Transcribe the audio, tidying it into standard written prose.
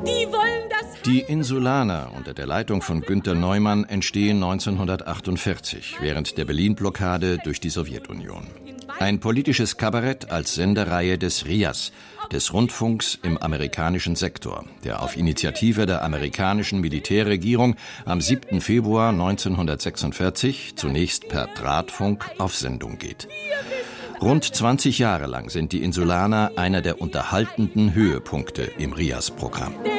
Die wollen das. Die Insulaner unter der Leitung von Günter Neumann entstehen 1948 während der Berlin-Blockade durch die Sowjetunion. Ein politisches Kabarett als Sendereihe des RIAS, des Rundfunks im amerikanischen Sektor, der auf Initiative der amerikanischen Militärregierung am 7. Februar 1946 zunächst per Drahtfunk auf Sendung geht. Rund 20 Jahre lang sind die Insulaner einer der unterhaltenden Höhepunkte im RIAS-Programm.